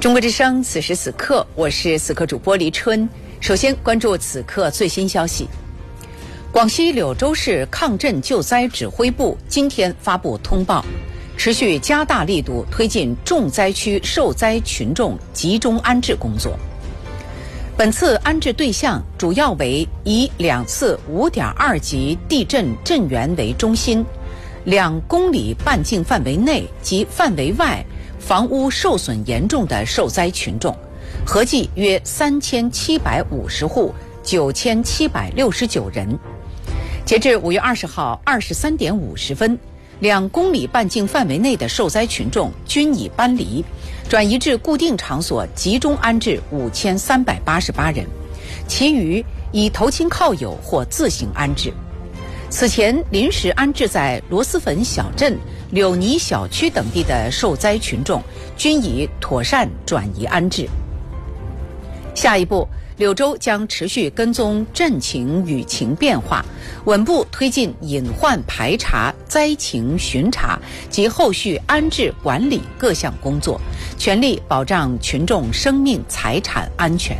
中国之声，此时此刻，我是此刻主播黎春。首先关注此刻最新消息。广西柳州市抗震救灾指挥部今天发布通报，持续加大力度推进重灾区受灾群众集中安置工作。本次安置对象主要为以2次5.2级地震震源为中心，2公里半径范围内及范围外房屋受损严重的受灾群众，合计约3750户，9769人。截至5月20号23点50分，2公里半径范围内的受灾群众均已搬离，转移至固定场所集中安置5388人，其余以投亲靠友或自行安置。此前临时安置在螺蛳粉小镇、柳泥小区等地的受灾群众均已妥善转移安置。下一步，柳州将持续跟踪震情雨情变化，稳步推进隐患排查、灾情巡查及后续安置管理各项工作，全力保障群众生命财产安全。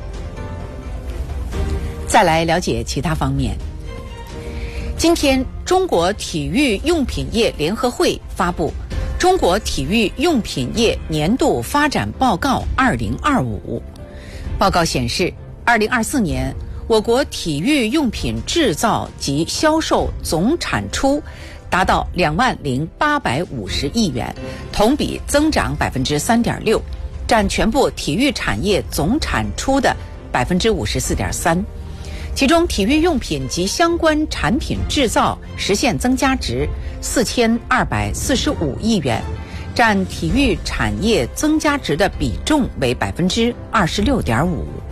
再来了解其他方面。今天，中国体育用品业联合会发布《中国体育用品业年度发展报告2025》。报告显示，2024年我国体育用品制造及销售总产出达到20850亿元，同比增长3.6%，占全部体育产业总产出的54.3%。其中，体育用品及相关产品制造实现增加值4245亿元，占体育产业增加值的比重为26.5%。